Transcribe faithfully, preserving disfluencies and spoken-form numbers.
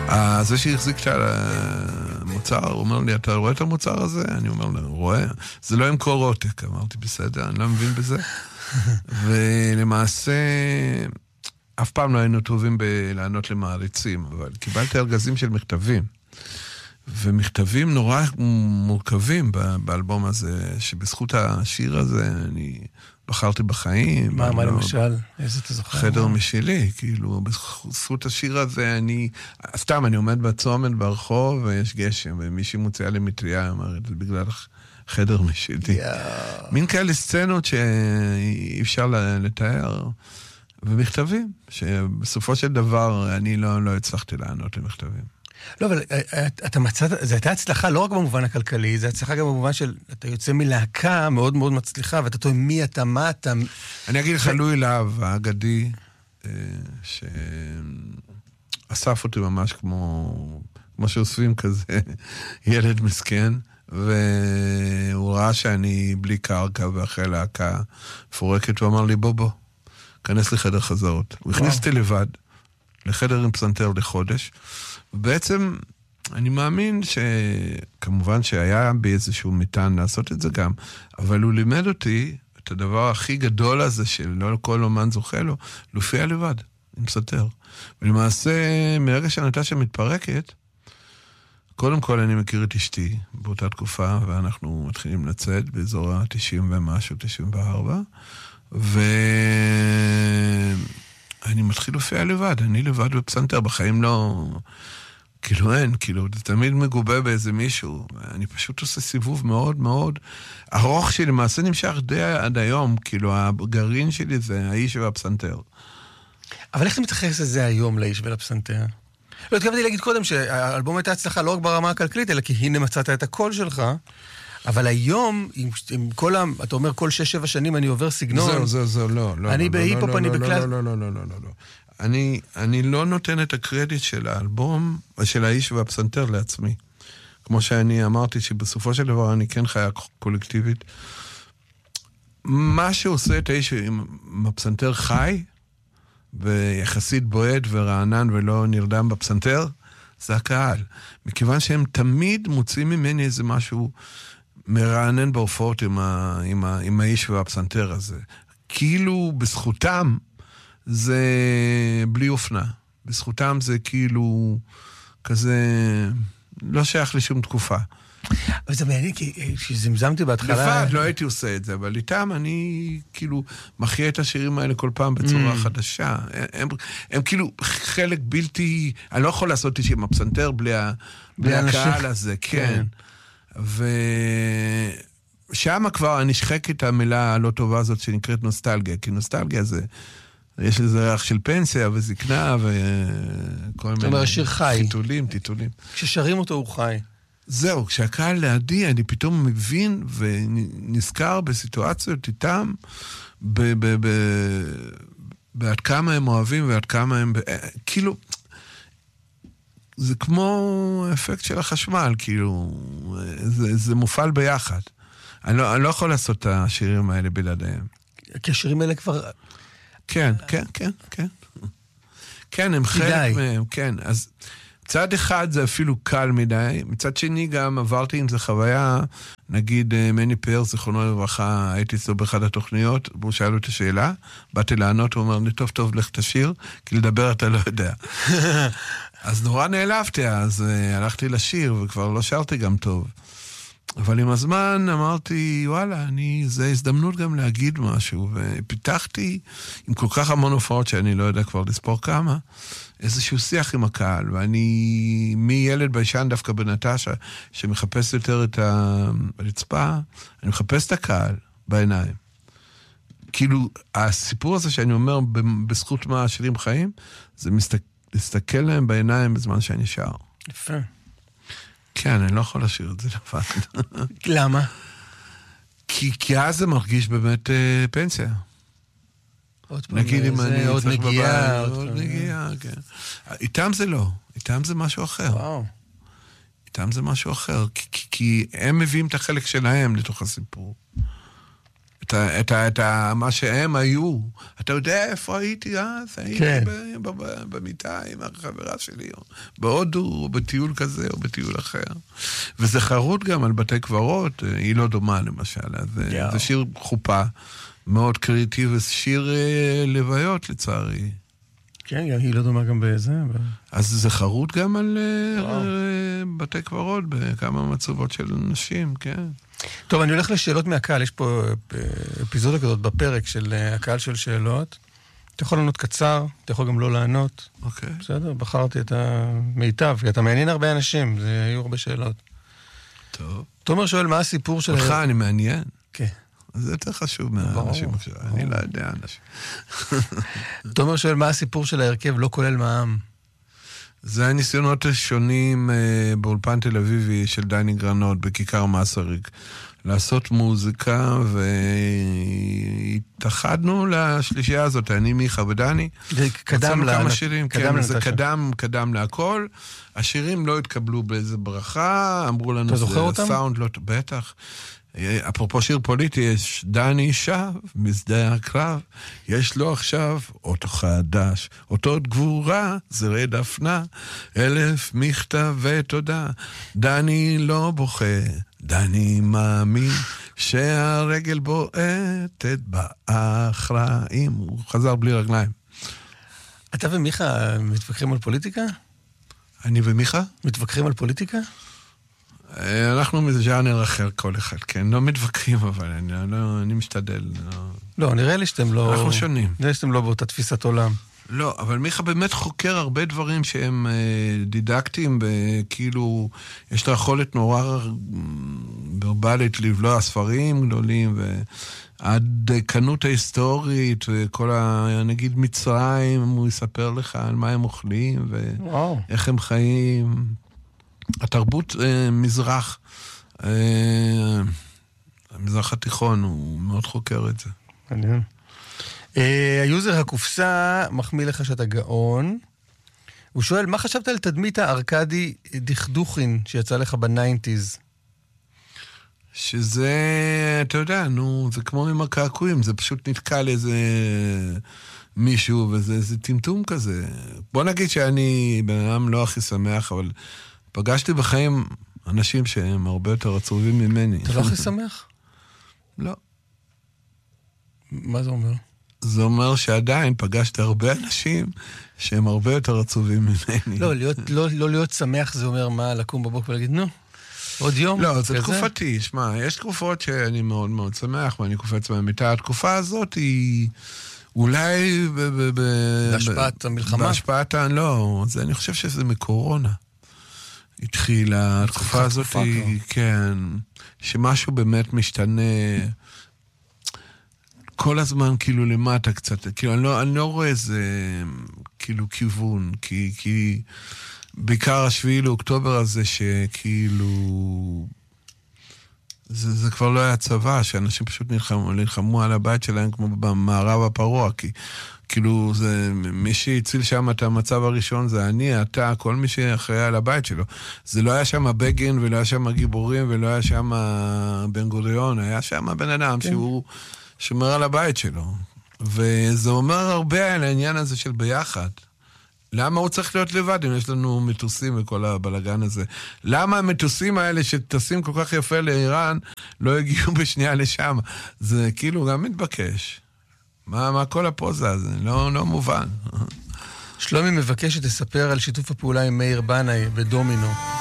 זה שהחזיק את המוצר, הוא אומר לי, אתה רואה את המוצר הזה? אני אומר לו, רואה? זה לא עם קור עותק. אמרתי, בסדר, אני לא מבין בזה. ולמעשה, אף פעם לא היינו טובים בלענות למעריצים, אבל קיבלתי ארגזים של מכתבים. ומכתבים נורא מורכבים באלבום הזה, שבזכות השיר הזה אני בחרתי בחיים. מה, מה למשל? איזה אתה זוכר? חדר משלי, כאילו, בזכות השיר הזה אני, סתם, אני עומד בצומת ברחוב ויש גשם, ומישהי מוציאה לי מטריה, אמרת, זה בגלל חדר משלי. מין כאלה סצנות שאי אפשר לתאר, ומכתבים, שבסופו של דבר אני לא, לא הצלחתי לענות למכתבים. לא, אבל אתה מצאת, זו הייתה הצלחה לא רק במובן הכלכלי, זו הצלחה גם במובן של, אתה יוצא מלהקה מאוד מאוד מצליחה, ואתה טועה מי אתה, מה אתה... אני אגיד לך, לואי להב, האגדי, שאסף אותי ממש כמו, כמו שאוספים כזה, ילד מסכן, והוא ראה שאני בלי קרקע ואחרי להקה פורקת, הוא אמר לי, בוא בוא, כנס לחדר חזרות. הוא הכניס אותי לבד, לחדר עם פסנתר לחודש, ובעצם אני מאמין שכמובן שהיה באיזשהו מיתן לעשות את זה גם, אבל הוא לימד אותי את הדבר הכי גדול הזה שלא כל אומן זוכה לו, להופיע לבד, עם פסנתר. ולמעשה, מרגע שהנטשה מתפרקת, קודם כל אני מכיר את אשתי באותה תקופה, ואנחנו מתחילים לצאת באזור ה-תשעים ומשהו, תשעים וארבע, ואני מתחיל להופיע לבד, אני לבד בפסנתר, בחיים לא... כאילו אין, כאילו, זה תמיד מגובה באיזה מישהו, אני פשוט עושה סיבוב מאוד מאוד ארוך שלי, למעשה נמשך די עד היום, כאילו, הגרעין שלי זה האיש והפסנתר. אבל איך אתה מתייחס לזה היום, לאיש ולפסנתר? לא, התכוונתי להגיד קודם שהאלבום הייתה הצלחה לא רק ברמה הכלכלית, אלא כי הנה מצאת את הקול שלך, אבל היום, עם, עם כל ה... אתה אומר, כל שש, שבע שנים אני עובר סגנון. זהו, זהו, זהו, לא, לא. אני לא, בהיפופ, לא, אני לא, בקלאס... לא, לא, לא, לא, לא, לא, לא. אני, אני לא נותן את הקרדיט של האלבום, של האיש והפסנתר לעצמי. כמו שאני אמרתי, שבסופו של דבר אני כן חיה קולקטיבית. מה שעושה את האיש עם הפסנתר חי, ויחסית בועד ורענן ולא נרדם בפסנתר, זה הקהל. מכיוון שהם תמיד מוצאים ממני איזה משהו מרענן בהופעות עם, ה, עם, ה, עם האיש והפסנתר הזה. כאילו בזכותם זה בלי אופנה. בזכותם זה כאילו כזה לא שייך לשום תקופה. אבל זה מעניין, כי שזמזמתי בהתחלה... לבד לא הייתי עושה את זה, אבל איתם אני כאילו מחיה את השירים האלה כל פעם בצורה mm. חדשה. הם, הם כאילו חלק בלתי... אני לא יכול לעשות איתי עם הפסנתר בלי, ה, בלי הקהל הזה, כן. כן. ושם כבר אני שחק את המילה הלא טובה הזאת שנקראת נוסטלגיה, כי נוסטלגיה זה... יש לזה ריח של פנסיה וזקנה וכל מיני... זאת אומרת, שיר חי. טיטולים, טיטולים. כששרים אותו הוא חי. זהו, כשהקהל לידי, אני פתאום מבין ונזכר בסיטואציות איתם, בעד כמה הם אוהבים ועד כמה הם... כאילו, זה כמו אפקט של החשמל, כאילו, זה, זה מופעל ביחד. אני לא, אני לא יכול לעשות את השירים האלה בלעדיהם. כי השירים האלה כבר... כן, כן, כן, כן. כן, הם חלק מהם, כן. אז מצד אחד זה אפילו קל מדי, מצד שני גם עברתי עם זה חוויה, נגיד מני פאר, זיכרונו לברכה, הייתי אצלו באחד התוכניות, והוא שאל לו את השאלה, באתי לענות, הוא אומר לי, טוב, טוב, לך תשיר, כי לדבר אתה לא יודע. אז נורא נעלבתי, אז הלכתי לשיר, וכבר לא שרתי גם טוב. אבל עם הזמן אמרתי, וואלה, אני, זה הזדמנות גם להגיד משהו, ופיתחתי עם כל כך המון הופעות שאני לא יודע כבר לספור כמה, איזשהו שיח עם הקהל, ואני מילד ביישן דווקא בנטשה, שמחפש יותר את הרצפה, אני מחפש את הקהל בעיניים. כאילו, הסיפור הזה שאני אומר, בזכות מה השירים חיים, זה מסתכל, להסתכל להם בעיניים בזמן שאני שר. יפה. כן, אני לא יכול לשיר את זה לבד. למה? כי, כי אז זה מרגיש באמת אה, פנסיה. עוד פעם, נגיד אם אני עוד צריך נגיעה. בבית, עוד נגיעה, כן. איתם זה לא, איתם זה משהו אחר. וואו. איתם זה משהו אחר, כי, כי, כי הם מביאים את החלק שלהם לתוך הסיפור. את, את, את, את מה שהם היו. אתה יודע איפה הייתי אז? הייתי כן. ב, ב, ב, במיטה עם החברה שלי, או בהודו, או בטיול כזה, או בטיול אחר. וזה חרוט גם על בתי קברות, היא לא דומה למשל. זה, זה שיר חופה מאוד קריטי, ושיר אה, לוויות לצערי. כן, היא לא דומה גם בזה. אז זה חרוט גם על אה, בתי קברות, בכמה מצוות של נשים, כן. טוב, אני הולך לשאלות מהקהל. יש פה אפיזודה כזאת בפרק של הקהל של שאלות. אתה יכול לענות קצר, אתה יכול גם לא לענות. אוקיי. בסדר, בחרתי את המיטב, כי אתה מעניין הרבה אנשים, זה היו הרבה שאלות. טוב. תומר שואל, מה הסיפור של... אותך אני מעניין. כן. זה יותר חשוב מהאנשים עכשיו. אני לא יודע אנשים. תומר שואל, מה הסיפור של ההרכב לא כולל מע"מ? זה הניסיונות השונים באולפן תל אביבי של דני גרנות בכיכר מסריק. לעשות מוזיקה, והתאחדנו לשלישייה הזאת, אני, מיכה ודני. זה קדם לה... כמה שירים, כן, זה קדם, קדם להכל. השירים לא התקבלו באיזה ברכה, אמרו לנו... אתה זוכר אותם? סאונד לא... בטח. אפרופו שיר פוליטי, יש דני שב, משדה הקרב, יש לו עכשיו אותו חדש, אותו גבורה, זרי דפנה, אלף מכתב ותודה. דני לא בוכה, דני מאמין, שהרגל בועטת באחראים. הוא חזר בלי רגליים. אתה ומיכה מתווכחים על פוליטיקה? אני ומיכה? מתווכחים על פוליטיקה? אנחנו מז'אנר אחר כל אחד, כן, לא מתווכחים, אבל אני, לא, אני משתדל. לא... לא, נראה לי שאתם לא... אנחנו שונים. נראה לי שאתם לא באותה תפיסת עולם. לא, אבל מיכה באמת חוקר הרבה דברים שהם אה, דידקטיים, וכאילו, יש לה יכולת נורא ברבלית לבלוע ספרים גדולים, והדקנות ההיסטורית, וכל ה... נגיד מצרים, הוא יספר לך על מה הם אוכלים, ואיך הם חיים... התרבות אה, מזרח, אה, המזרח התיכון, הוא מאוד חוקר את זה. מעניין. אה, היוזר הקופסה מחמיא לך שאתה גאון. הוא שואל, מה חשבת על תדמית הארקדי דכדוכין שיצא לך בניינטיז? שזה, אתה יודע, נו, זה כמו עם הקעקועים, זה פשוט נתקע לאיזה מישהו, וזה זה טמטום כזה. בוא נגיד שאני בן אדם לא הכי שמח, אבל... פגשתי בחיים אנשים שהם הרבה יותר עצובים ממני. אתה לא הכי שמח? לא. מה זה אומר? זה אומר שעדיין פגשתי הרבה אנשים שהם הרבה יותר עצובים ממני. לא, להיות, לא, לא להיות שמח זה אומר מה, לקום בבוקר ולהגיד, נו, עוד יום? לא, זה תקופתי. שמע, יש תקופות שאני מאוד מאוד שמח, ואני קופץ מהמיטה. התקופה הזאת היא... אולי... בהשפעת המלחמה? בהשפעת, לא. זה, אני חושב שזה מקורונה. התחילה, התקופה הזאת היא, כן, שמשהו באמת משתנה כל הזמן כאילו למטה קצת, כאילו אני לא, אני לא רואה איזה כאילו כיוון, כי, כי בעיקר השביעי לאוקטובר הזה שכאילו זה, זה כבר לא היה צבא, שאנשים פשוט נלחמו, נלחמו על הבית שלהם כמו במערב הפרוע, כי כאילו, זה, מי שהציל שם את המצב הראשון זה אני, אתה, כל מי שאחראי על הבית שלו. זה לא היה שם בגין, ולא היה שם גיבורים, ולא היה שם בן גוריון, היה שם בן אדם כן. שהוא שומר על הבית שלו. וזה אומר הרבה על העניין הזה של ביחד. למה הוא צריך להיות לבד אם יש לנו מטוסים וכל הבלגן הזה? למה המטוסים האלה שטסים כל כך יפה לאיראן לא הגיעו בשנייה לשם? זה כאילו גם מתבקש. מה, מה כל הפוזה הזה? לא, לא מובן. שלומי מבקש שתספר על שיתוף הפעולה עם מאיר בנאי ודומינו.